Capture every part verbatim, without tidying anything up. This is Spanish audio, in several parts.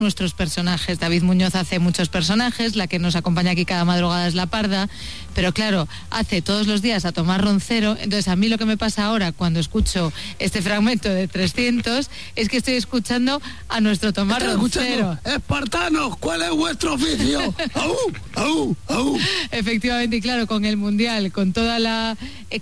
nuestros personajes. David Muñoz hace muchos personajes, la que nos acompaña aquí cada madrugada es la Parda, pero claro, hace todos los días a Tomás Roncero. Entonces a mí lo que me pasa ahora cuando escucho este fragmento de trescientos es que estoy escuchando a nuestro Tomás Roncero. Espartanos, ¿cuál es vuestro oficio? ¡Aú! ¡Aú! ¡Aú! Efectivamente, y claro, con el Mundial, con toda la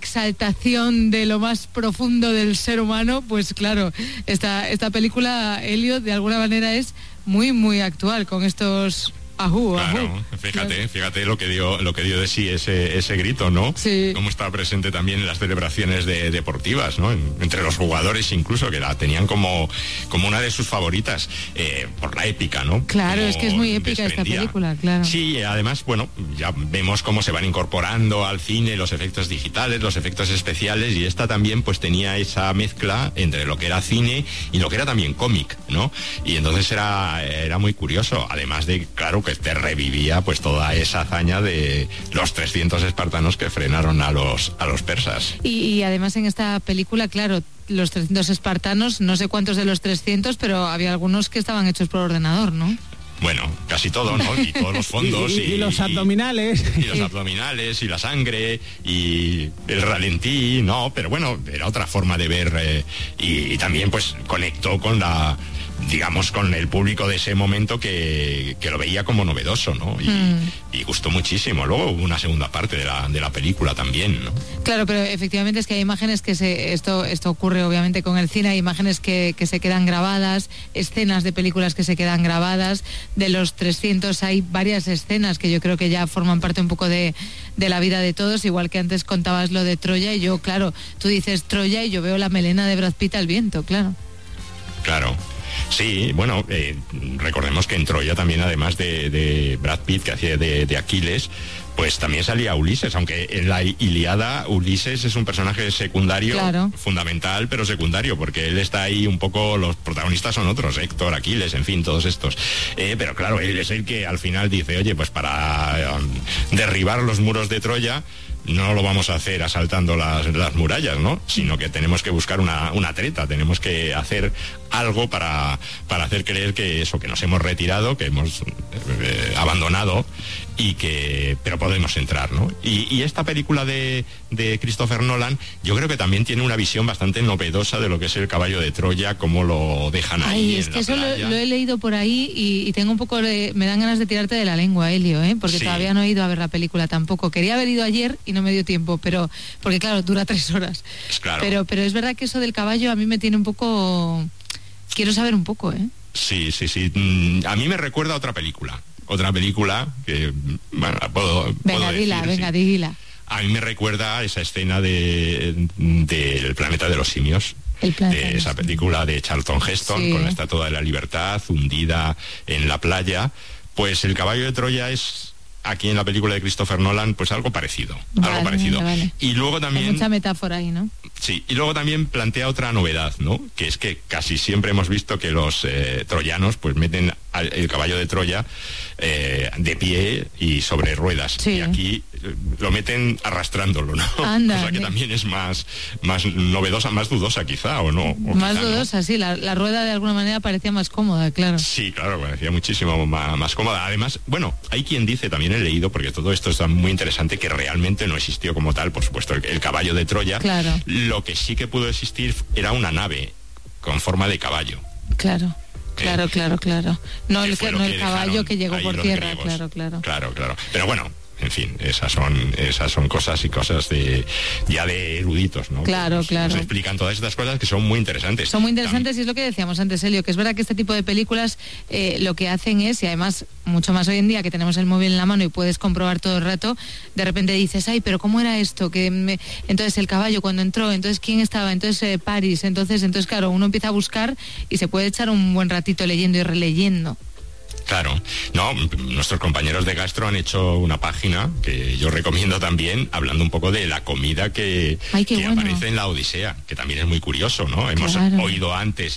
exaltación de lo más profundo del ser humano, pues claro, esta, esta película, Elio, de alguna manera es muy, muy actual con estos... Ajú, ajú. Claro, fíjate, fíjate lo que dio, lo que dio de sí ese, ese grito, ¿no? Sí. Cómo estaba presente también en las celebraciones de, deportivas, ¿no? En, entre los jugadores incluso, que la tenían como, como una de sus favoritas, eh, por la épica, ¿no? Claro, Como es que es muy épica esta película, claro. Sí, además, bueno, ya vemos cómo se van incorporando al cine los efectos digitales, los efectos especiales, y esta también pues tenía esa mezcla entre lo que era cine y lo que era también cómic, ¿no? Y entonces era, era muy curioso, además de, claro, que te revivía pues toda esa hazaña de los trescientos espartanos que frenaron a los a los persas. Y, y además en esta película, claro, los trescientos espartanos, no sé cuántos de los trescientos, pero había algunos que estaban hechos por ordenador, ¿no? Bueno, casi todo, ¿no? Y todos los fondos. y, y, y, y los abdominales. Y, y los abdominales, y la sangre, y el ralentí, ¿no? Pero bueno, era otra forma de ver, eh, y, y también pues conectó con la... digamos, con el público de ese momento que, que lo veía como novedoso, ¿no? Y, mm. y gustó muchísimo. Luego hubo una segunda parte de la, de la película también, ¿no? Claro, pero efectivamente es que hay imágenes que se... Esto, esto ocurre obviamente con el cine, hay imágenes que, que se quedan grabadas, escenas de películas que se quedan grabadas. De los trescientos hay varias escenas que yo creo que ya forman parte un poco de, de la vida de todos, igual que antes contabas lo de Troya, y yo, claro, tú dices Troya y yo veo la melena de Brad Pitt al viento, claro. Claro. Sí, bueno, eh, recordemos que en Troya también, además de, de Brad Pitt, que hacía de, de Aquiles, pues también salía Ulises, aunque en la Ilíada Ulises es un personaje secundario, claro, fundamental, pero secundario, porque él está ahí un poco, los protagonistas son otros, Héctor, Aquiles, en fin, todos estos. Eh, pero claro, él es el que al final dice, oye, pues para um, derribar los muros de Troya, no lo vamos a hacer asaltando las, las murallas, ¿no? Sino que tenemos que buscar una, una treta, tenemos que hacer algo para, para hacer creer que eso, que nos hemos retirado, que hemos eh, abandonado, y que pero podemos entrar, ¿no? Y, y esta película de, de Christopher Nolan, yo creo que también tiene una visión bastante novedosa de lo que es el caballo de Troya, cómo lo dejan ahí. Ay, es en que la eso lo, playa. lo he leído por ahí y, y tengo un poco de, me dan ganas de tirarte de la lengua, Elio, ¿eh? Porque Sí. todavía no he ido a ver la película tampoco. Quería haber ido ayer y no me dio tiempo, pero porque claro, dura tres horas. Claro. Pero, pero es verdad que eso del caballo a mí me tiene un poco... Quiero saber un poco, ¿eh? Sí, sí, sí. Mm, A mí me recuerda a otra película. Otra película que, bueno, la puedo, Venga, puedo dila, decir, venga, sí. dila. A mí me recuerda a esa escena de del planeta de los simios. El planeta De de esa los película de Charlton Heston, Sí. con la Estatua de la Libertad hundida en la playa. Pues el caballo de Troya es, aquí en la película de Christopher Nolan, pues algo parecido. Vale, algo parecido. vale, vale. Y luego Hay también... mucha metáfora ahí, ¿no? Sí, y luego también plantea otra novedad, ¿no? Que es que casi siempre hemos visto que los eh, troyanos pues meten al, el caballo de Troya eh, de pie y sobre ruedas. Sí. Y aquí eh, lo meten arrastrándolo, ¿no? Anda, Cosa que mira. también es más, más novedosa, más dudosa quizá, o no. O Más quizá no. dudosa, sí. La, la rueda de alguna manera parecía más cómoda, claro. Sí, claro, parecía muchísimo más, más cómoda. Además, bueno, hay quien dice, también he leído, porque todo esto está muy interesante, que realmente no existió como tal, por supuesto, el, el caballo de Troya. Claro. Lo que sí que pudo existir era una nave con forma de caballo. Claro. Claro, Eh, claro, claro. No que el, fue no lo el que caballo dejaron que llegó ahí por los tierra, griegos. claro, claro. Claro, claro. Pero bueno, en fin, esas son esas son cosas y cosas de ya de eruditos, ¿no? Claro, Que nos, claro. nos explican todas estas cosas que son muy interesantes. Son muy interesantes y es lo que decíamos antes, Elio, que es verdad que este tipo de películas eh, lo que hacen es, y además mucho más hoy en día que tenemos el móvil en la mano y puedes comprobar todo el rato, de repente dices, ay, pero ¿cómo era esto? Que me... Entonces el caballo cuando entró, entonces ¿quién estaba? Entonces eh, París, entonces, entonces claro, uno empieza a buscar y se puede echar un buen ratito leyendo y releyendo. Claro, no, nuestros compañeros de Gastro han hecho una página que yo recomiendo también, hablando un poco de la comida que, Ay, qué que bueno. aparece en la Odisea, que también es muy curioso, ¿no? Hemos Claro. oído antes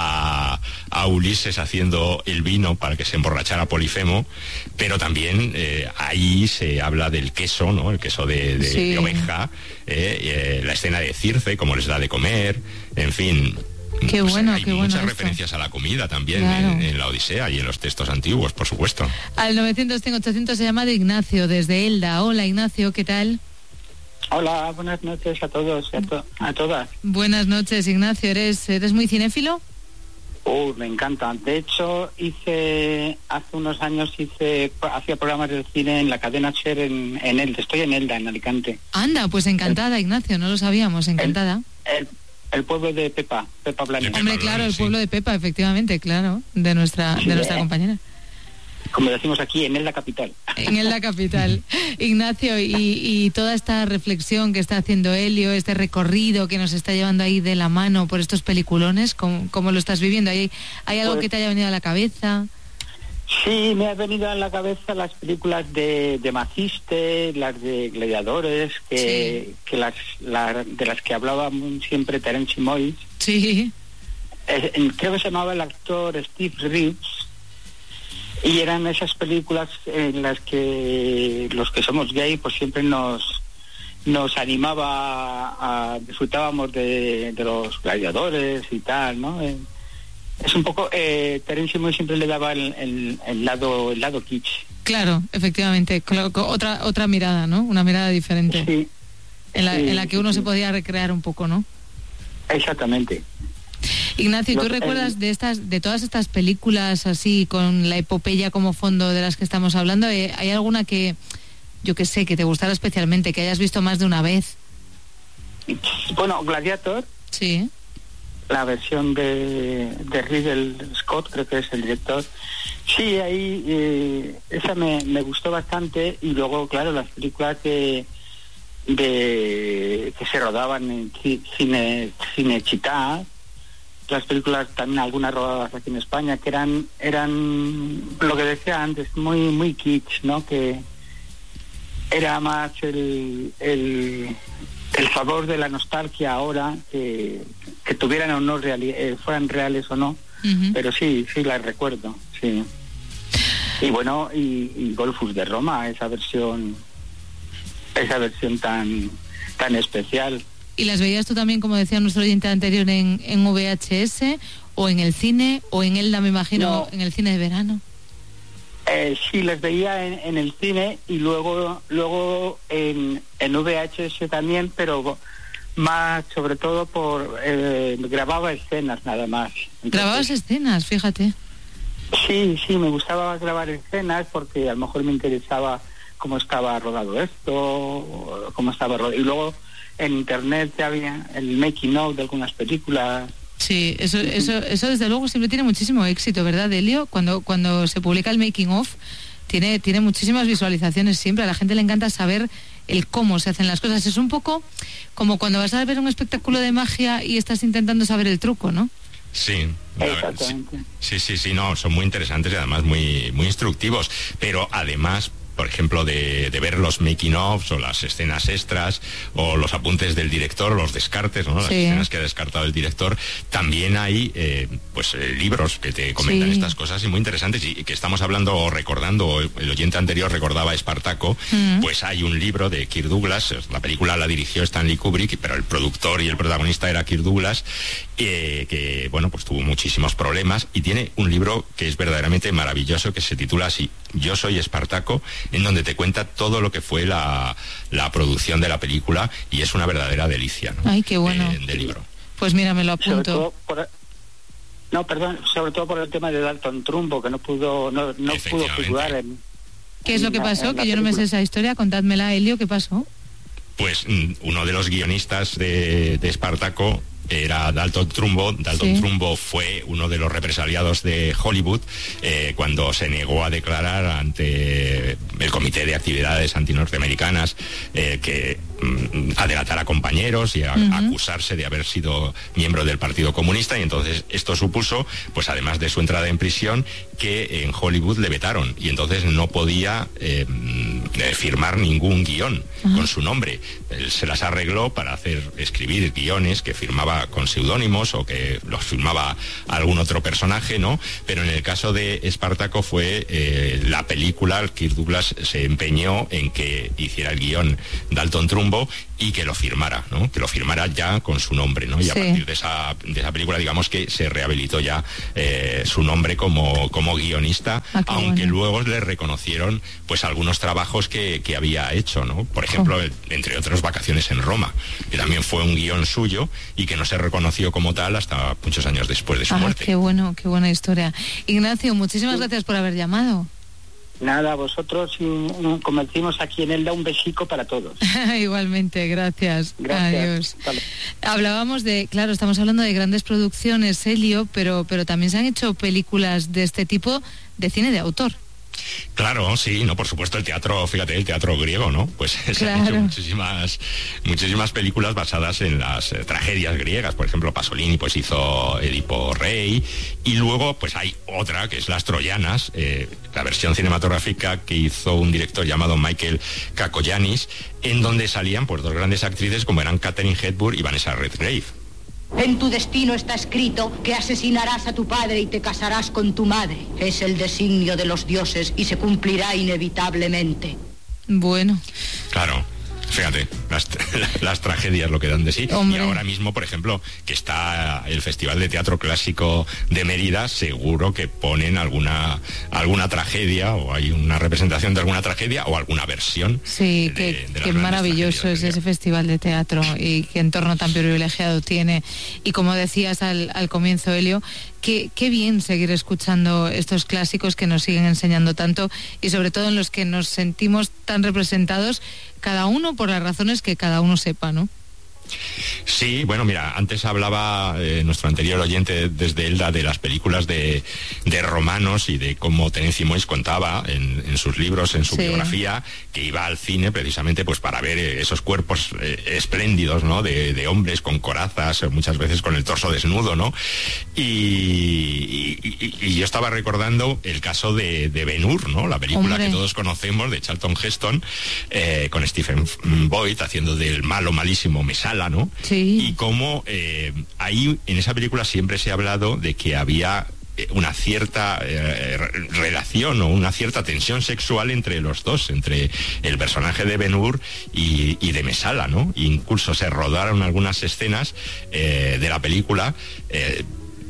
a, a Ulises haciendo el vino para que se emborrachara Polifemo, pero también eh, ahí se habla del queso, ¿no? El queso de, de, Sí. de oveja, eh, eh, la escena de Circe, cómo les da de comer, en fin... Qué pues bueno, hay qué bueno muchas esto. referencias a la comida también, Claro. en, en la Odisea y en los textos antiguos, por supuesto. Al novecientos cien ochocientos se llama de Ignacio, desde Elda. Hola, Ignacio, ¿qué tal? Hola, buenas noches a todos y a, to- a todas. Buenas noches, Ignacio. ¿Eres, eres muy cinéfilo? Uh, me encanta. De hecho, hice, hace unos años hice, hacía programas de cine en la cadena SER en, en Elda. Estoy en Elda, en Alicante. Anda, pues encantada, Ignacio, no lo sabíamos, encantada. El, el pueblo de Pepa, Pepa Blanes. De Hombre, Pepa claro, Blanes, el sí. pueblo de Pepa, efectivamente, claro, de nuestra, Sí, de nuestra eh. compañera. Como decimos aquí, en Elda capital. En Elda capital. Ignacio, y, y toda esta reflexión que está haciendo Helio, este recorrido que nos está llevando ahí de la mano por estos peliculones, ¿cómo, cómo lo estás viviendo? ¿Hay, hay algo Pues- que te haya venido a la cabeza? Sí, me ha venido a la cabeza las películas de, de Maciste, las de Gladiadores, que, que las, la- de las que hablaba muy siempre Terence Moyes. Sí, Eh, creo que se llamaba el actor Steve Reeves, y eran esas películas en las que los que somos gay pues siempre nos nos animaba a, a disfrutábamos de, de los gladiadores y tal, ¿no? Eh, es un poco eh, Terence Moyes siempre le daba el, el, el lado el lado kitsch. claro, efectivamente. Cla- co- Otra, otra mirada, ¿no? Una mirada diferente. Sí, En la, sí, en la que uno sí. se podía recrear un poco, ¿no? exactamente. Ignacio, ¿y tú Los- recuerdas el- de estas, de todas estas películas así, con la epopeya como fondo de las que estamos hablando, eh, ¿hay alguna que, yo que sé, que te gustara especialmente, que hayas visto más de una vez? Bueno, Gladiator, Sí. la versión de, de Ridley Scott, creo que es el director. Sí, ahí eh, esa me, me gustó bastante, y luego, claro, las películas de, de que se rodaban en ci- cine cine Chitá, las películas también algunas rodadas aquí en España, que eran eran lo que decía antes, muy muy kitsch, ¿no? Que era más el el, el sabor de la nostalgia ahora, que, que tuvieran o no reali- eh, fueran reales o no, Ujú. pero sí, sí las recuerdo, sí. Y bueno, y, y Golfus de Roma, esa versión esa versión tan tan especial. ¿Y las veías tú también, como decía nuestro oyente anterior, en, en V H S, o en el cine, o en Elda, me imagino, No. en el cine de verano? Eh, sí, les veía en, en el cine, y luego luego en, en V H S también, pero más sobre todo por eh, grababa escenas nada más. Entonces, Grababas escenas, fíjate. sí, sí, me gustaba grabar escenas porque a lo mejor me interesaba cómo estaba rodado esto, cómo estaba rodado. Y luego en internet ya había el making of de algunas películas. Sí, eso, eso, eso desde luego siempre tiene muchísimo éxito, ¿verdad, Helio? Cuando, cuando se publica el making of, tiene, tiene muchísimas visualizaciones siempre. A la gente le encanta saber el cómo se hacen las cosas. Es un poco como cuando vas a ver un espectáculo de magia y estás intentando saber el truco, ¿no? Sí, la verdad, sí, Exactamente. sí, sí, sí, no, son muy interesantes y además muy, muy instructivos, pero además, por ejemplo, de, de ver los making ofs o las escenas extras o los apuntes del director, los descartes, ¿no? Las Sí. escenas que ha descartado el director, también hay eh, pues eh, libros que te comentan Sí. estas cosas y muy interesantes, y que estamos hablando o recordando, el oyente anterior recordaba Espartaco, Mm. pues hay un libro de Kirk Douglas, la película la dirigió Stanley Kubrick, pero el productor y el protagonista era Kirk Douglas, eh, que bueno, pues tuvo muchísimos problemas, y tiene un libro que es verdaderamente maravilloso, que se titula así, Yo soy Espartaco, en donde te cuenta todo lo que fue la, la producción de la película, y es una verdadera delicia, ¿no? Ay, qué bueno. Eh, de libro. Pues mira, me lo Sobre todo apunto. por, no, perdón, sobre todo por el tema de Dalton Trumbo, que no pudo no, no pudo Efectivamente. figurar en... ¿Qué es lo que en la- pasó? en la Que yo no me sé película. esa historia. Contádmela, Helio, ¿qué pasó? Pues mm, uno de los guionistas de, de Espartaco era Dalton Trumbo. Dalton Sí. Trumbo fue uno de los represaliados de Hollywood eh, cuando se negó a declarar ante el Comité de Actividades Antinorteamericanas eh, que mm, a delatar a compañeros y a, Ujú. a acusarse de haber sido miembro del Partido Comunista, y entonces esto supuso, pues además de su entrada en prisión, que en Hollywood le vetaron, y entonces no podía eh, eh, firmar ningún guión uh-huh. con su nombre. Él se las arregló para hacer escribir guiones que firmaba con seudónimos o que los firmaba algún otro personaje, ¿no? Pero en el caso de Espartaco fue eh, la película, Kirk Douglas se empeñó en que hiciera el guión Dalton Trumbo y que lo firmara, ¿no? Que lo firmara ya con su nombre, ¿no? Y sí. a partir de esa, de esa película, digamos que se rehabilitó ya eh, su nombre como, como guionista, ah, aunque bueno. luego le reconocieron pues algunos trabajos que, que había hecho, ¿no? Por ejemplo, oh. entre otros, Vacaciones en Roma, que también fue un guión suyo y que no se reconoció como tal hasta muchos años después de su ah, muerte. Qué bueno, qué buena historia. Ignacio, muchísimas sí. gracias por haber llamado. Nada, vosotros, como decimos aquí en Elda, un besico para todos. Igualmente, gracias. Gracias. Adiós. Vale. Hablábamos de, claro, estamos hablando de grandes producciones, Elio, pero, pero también se han hecho películas de este tipo de cine de autor. Claro, sí, no, por supuesto, el teatro, fíjate, el teatro griego, ¿no? Pues se claro. han hecho muchísimas, muchísimas películas basadas en las eh, tragedias griegas. Por ejemplo, Pasolini pues hizo Edipo Rey, y luego pues hay otra que es Las Troyanas, eh, la versión cinematográfica que hizo un director llamado Michael Kakoyanis, en donde salían pues dos grandes actrices como eran Katharine Hepburn y Vanessa Redgrave. En tu destino está escrito que asesinarás a tu padre y te casarás con tu madre. Es el designio de los dioses y se cumplirá inevitablemente. Bueno. Claro. Fíjate, las, las tragedias lo que dan de sí. Hombre. Y ahora mismo, por ejemplo, que está el Festival de Teatro Clásico de Mérida, seguro que ponen alguna alguna tragedia o hay una representación de alguna tragedia o alguna versión. Sí, de, que, qué maravilloso es ese Festival de Teatro y qué entorno tan privilegiado tiene. Y como decías al, al comienzo, Elio, Qué, qué bien seguir escuchando estos clásicos que nos siguen enseñando tanto y sobre todo en los que nos sentimos tan representados, cada uno por las razones que cada uno sepa, ¿no? Sí, bueno, mira, antes hablaba eh, nuestro anterior oyente desde Elda de las películas de, de romanos y de cómo Terenci Moix contaba en, en sus libros, en su sí. biografía, que iba al cine precisamente pues para ver esos cuerpos eh, espléndidos, ¿no? De, de hombres con corazas, muchas veces con el torso desnudo, ¿no? Y, y, y yo estaba recordando el caso de, de Ben-Hur, ¿no? La película Hombre. que todos conocemos de Charlton Heston, eh, con Stephen Boyd haciendo del malo malísimo Mesala, ¿no? Sí. Y cómo eh, ahí en esa película siempre se ha hablado de que había una cierta eh, relación o una cierta tensión sexual entre los dos, entre el personaje de Ben-Hur y, y de Mesala, ¿no? E incluso se rodaron algunas escenas eh, de la película eh,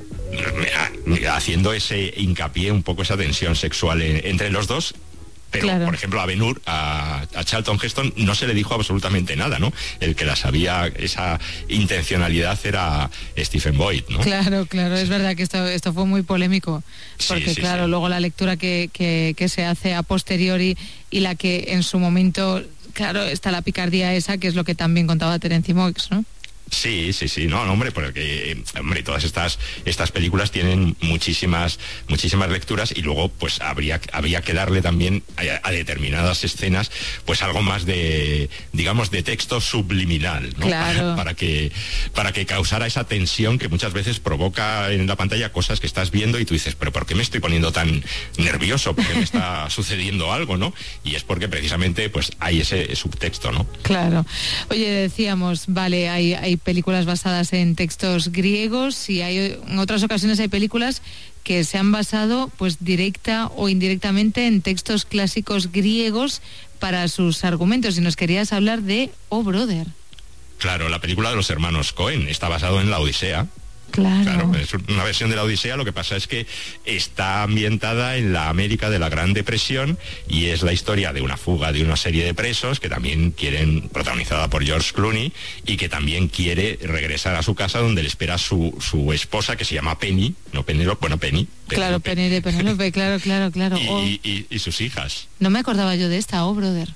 haciendo ese hincapié, un poco esa tensión sexual en, entre los dos. Pero, claro. por ejemplo, a Ben-Hur, a, a Charlton Heston, no se le dijo absolutamente nada, ¿no? El que la sabía, esa intencionalidad era Stephen Boyd, ¿no? Claro, claro, es verdad que esto, esto fue muy polémico, porque sí, sí, claro, sí. luego la lectura que, que, que se hace a posteriori y la que en su momento, claro, está la picardía esa, que es lo que también contaba Terenci Moix, ¿no? Sí, sí, sí, no, no hombre, porque hombre, todas estas estas películas tienen muchísimas muchísimas lecturas y luego pues habría habría que darle también a, a determinadas escenas pues algo más de, digamos, de texto subliminal, ¿no? Claro. Para, para que para que causara esa tensión que muchas veces provoca en la pantalla cosas que estás viendo y tú dices, pero ¿por qué me estoy poniendo tan nervioso? ¿Por qué me está sucediendo algo, no? Y es porque precisamente pues hay ese subtexto, ¿no? Claro. Oye, decíamos, vale, hay hay películas basadas en textos griegos y hay en otras ocasiones hay películas que se han basado pues directa o indirectamente en textos clásicos griegos para sus argumentos, y nos querías hablar de Oh Brother. Claro, la película de los hermanos Coen está basado en la Odisea. Claro. Claro, es una versión de la Odisea, lo que pasa es que está ambientada en la América de la Gran Depresión y es la historia de una fuga de una serie de presos que también quieren, protagonizada por George Clooney, y que también quiere regresar a su casa donde le espera su, su esposa, que se llama Penny, no Penélope, bueno, Penny. Claro, Penny de Penélope, claro, claro, claro. Y, oh. y, y, y sus hijas. No me acordaba yo de esta, Oh Brother.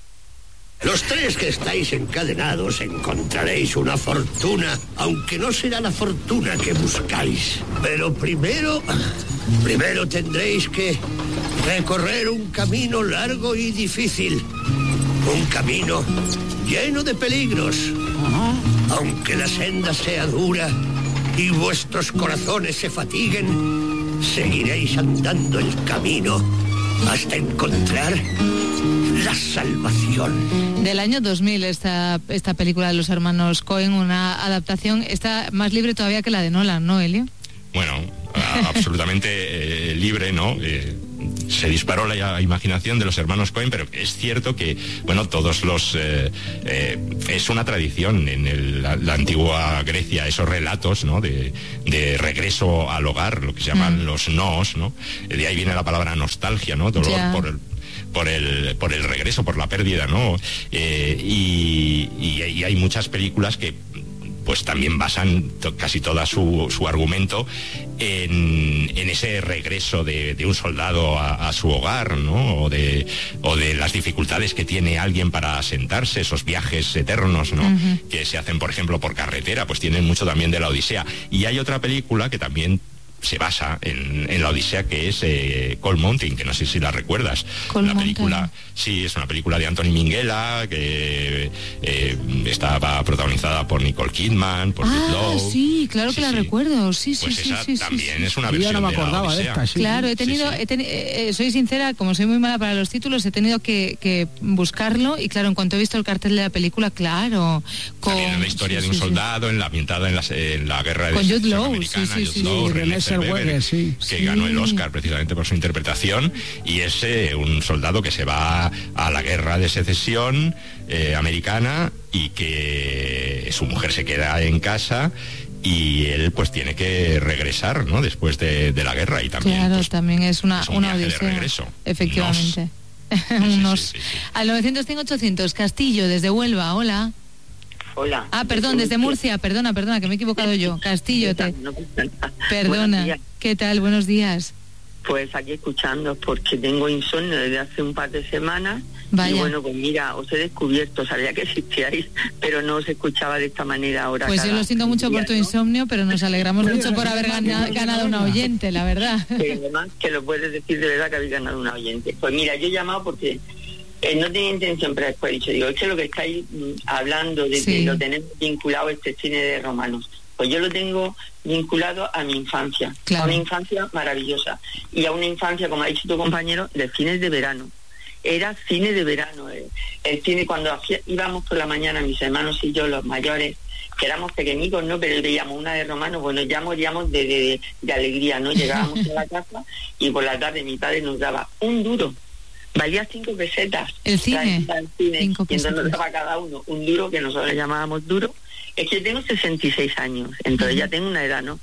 Los tres que estáis encadenados encontraréis una fortuna, aunque no será la fortuna que buscáis. Pero primero, primero tendréis que recorrer un camino largo y difícil. Un camino lleno de peligros. Aunque la senda sea dura y vuestros corazones se fatiguen, seguiréis andando el camino hasta encontrar la salvación. Del año dos mil, esta, esta película de los hermanos Coen, una adaptación, está más libre todavía que la de Nolan, ¿no, Elio? Bueno, a, absolutamente eh, libre, ¿no? Eh, se disparó la imaginación de los hermanos Coen, pero es cierto que, bueno, todos los... Eh, eh, es una tradición en el, la, la antigua Grecia, esos relatos, ¿no? De, de regreso al hogar, lo que se llaman mm. los noos, ¿no? De ahí viene la palabra nostalgia, ¿no? Dolor yeah. por el... por el por el regreso, por la pérdida, ¿no? Eh, y, y, y hay muchas películas que pues también basan to, casi toda su, su argumento en, en ese regreso de, de un soldado a, a su hogar, ¿no? O de, o de las dificultades que tiene alguien para asentarse, esos viajes eternos, ¿no? Uh-huh. Que se hacen, por ejemplo, por carretera, pues tienen mucho también de la Odisea. Y hay otra película que también se basa en, en la Odisea, que es eh, Cold Mountain, que no sé si la recuerdas. Cold una película, Mountain. Sí, es una película de Anthony Minghella, que eh, estaba protagonizada por Nicole Kidman, por ah, Jude Law. Sí, claro que sí, la sí. recuerdo, sí, pues sí, esa sí, también sí, es una sí. versión Yo no me de acordaba la de Odisea. esta, sí. Claro, he tenido, Sí, sí. he teni- eh, soy sincera, como soy muy mala para los títulos, he tenido que, que buscarlo y claro, en cuanto he visto el cartel de la película, claro. Con, También es la historia sí, de un sí, soldado en la ambientada en la, en la guerra de Con Jude secesión Law, americana, sí, sí, Jude sí, Law, sí, René René Zellweger, Zellweger, sí. que Sí. ganó el Oscar precisamente por su interpretación, y es eh, un soldado que se va a la guerra de secesión eh, americana y que su mujer se queda en casa y él pues tiene que regresar, ¿no? Después de, de la guerra, y también Claro, pues, también es una, es un una viaje de odisea. regreso. Efectivamente. sí, Unos. sí, sí, sí. Al novecientos cien ochocientos, Castillo, desde Huelva, hola. Hola. Ah, perdón, desde Murcia, perdona, perdona, que me he equivocado yo. Castillo, te... No pasa nada. Perdona. Buenos días. ¿Qué tal? Buenos días. Pues aquí escuchando, porque tengo insomnio desde hace un par de semanas. Vaya. Y bueno, pues mira, os he descubierto, sabía que existíais, pero no os escuchaba de esta manera ahora. Pues yo lo siento mucho día, por tu ¿no? insomnio, pero nos alegramos Oye, mucho por haber gana- ganado una oyente, la verdad. Que además que lo puedes decir de verdad que habéis ganado una oyente. Pues mira, yo he llamado porque eh, no tenía intención, pero después he dicho, digo, es que lo que estáis mm, hablando de Sí. que lo tenemos vinculado a este cine de romanos. Pues yo lo tengo vinculado a mi infancia, Claro. a una infancia maravillosa y a una infancia, como ha dicho tu compañero, de cines de verano. Era cine de verano, el, el cine cuando hacía, íbamos por la mañana, mis hermanos y yo, los mayores, que éramos pequeñicos, ¿no? Pero veíamos una de romanos, bueno, ya moríamos de, de, de alegría, ¿no? Llegábamos a la casa y por la tarde mi padre nos daba un duro. Valía cinco pesetas. El cine, Traía el cine, cinco y entonces nos pesetas. daba cada uno un duro, que nosotros le llamábamos duro. Es que yo tengo sesenta y seis años, entonces ya tengo una edad, ¿no?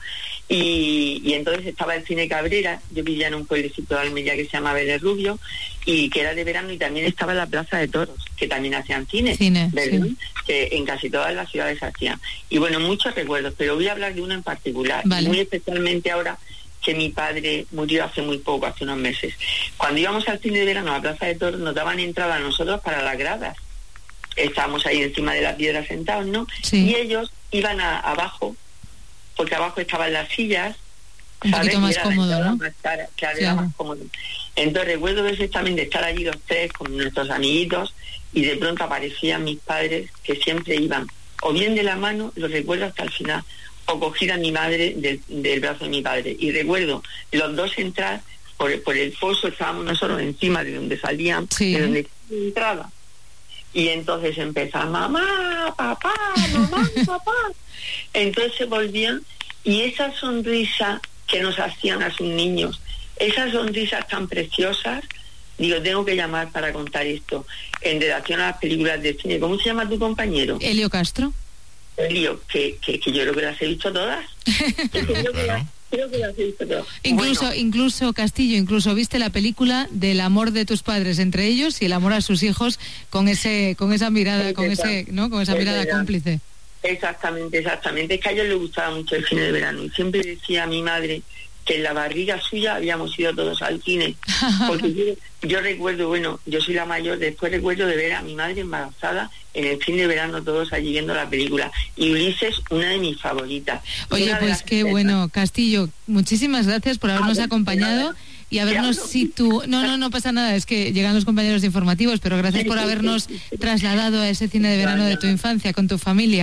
Y, y entonces estaba el cine Cabrera, yo vivía en un pueblecito de Almería que se llama Vélez Rubio, y que era de verano, y también estaba la Plaza de Toros, que también hacían cine, Cine, ¿verdad? sí. Que en casi todas las ciudades hacían. Y bueno, muchos recuerdos, pero voy a hablar de uno en particular, Vale. muy especialmente ahora que mi padre murió hace muy poco, hace unos meses. Cuando íbamos al cine de verano a la Plaza de Toros, nos daban entrada a nosotros para las gradas. Estábamos ahí encima de la piedra sentados, ¿no? Sí. Y ellos iban a, abajo, porque abajo estaban las sillas, Un ¿sabes? poquito más Y era la cómodo, entrada ¿no? más cara, claro, Claro. era más cómodo. Entonces recuerdo perfectamente estar allí los tres con nuestros amiguitos, y de pronto aparecían mis padres, que siempre iban o bien de la mano, lo recuerdo hasta el final, o cogida a mi madre del, del brazo de mi padre. Y recuerdo los dos entrar por, por el foso, estábamos nosotros encima de donde salían, Sí. de donde entraba. Y entonces empezaban, mamá, papá, mamá, papá. Entonces se volvían, y esa sonrisa que nos hacían a sus niños, esas sonrisas tan preciosas, digo, tengo que llamar para contar esto en relación a las películas de cine. ¿Cómo se llama tu compañero? Elio Castro. Elio, que, que, que yo creo que las he visto todas. Es que creo, que las, creo que las he visto todas. Incluso, Bueno, incluso Castillo, incluso viste la película del amor de tus padres entre ellos y el amor a sus hijos con ese, con esa mirada, Es con verdad. ese, ¿no? Con esa Es mirada verdad. cómplice. exactamente, exactamente. Es que a ellos les gustaba mucho el cine de verano, y siempre decía a mi madre que en la barriga suya habíamos ido todos al cine. Porque yo, yo recuerdo, bueno, yo soy la mayor, después recuerdo de ver a mi madre embarazada en el cine de verano, todos allí viendo la película. Y Ulises, una de mis favoritas. Oye, Una de pues las qué escenas- bueno, Castillo, muchísimas gracias por habernos Ah, acompañado y habernos hablo. situ... No, no, no pasa nada, es que llegan los compañeros informativos, pero gracias Sí, por sí, habernos sí, sí. trasladado a ese cine de verano de tu infancia con tu familia. Sí.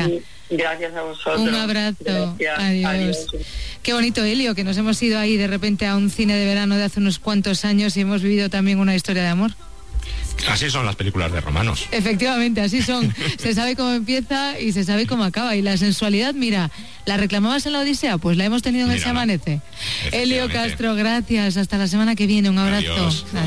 Gracias a vosotros. Un abrazo. Gracias. Adiós. Adiós. Qué bonito, Elio, que nos hemos ido ahí de repente a un cine de verano de hace unos cuantos años y hemos vivido también una historia de amor. Así son las películas de romanos. Efectivamente, así son. Se sabe cómo empieza y se sabe cómo acaba. Y la sensualidad, mira, ¿la reclamabas en la Odisea? Pues la hemos tenido en Mira, ese amanece. Elio efectivamente. Castro, gracias. Hasta la semana que viene. Un abrazo. Adiós.